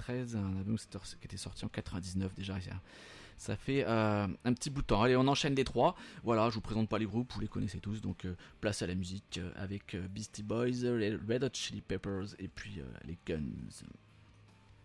93, un album qui était sorti en 99 déjà. Ça fait un petit bout de temps. Allez, on enchaîne les trois. Voilà, je vous présente pas les groupes, vous les connaissez tous, donc place à la musique avec Beastie Boys, les Red Hot Chili Peppers et puis les Guns.